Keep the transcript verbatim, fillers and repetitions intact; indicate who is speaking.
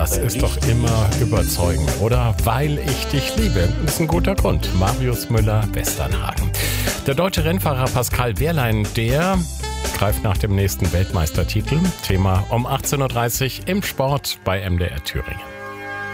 Speaker 1: das ist doch immer überzeugend, oder? Weil ich dich liebe, ist ein guter Grund. Marius Müller, Westernhagen. Der deutsche Rennfahrer Pascal Wehrlein, der greift nach dem nächsten Weltmeistertitel. Thema um achtzehn Uhr dreißig im Sport bei M D R Thüringen.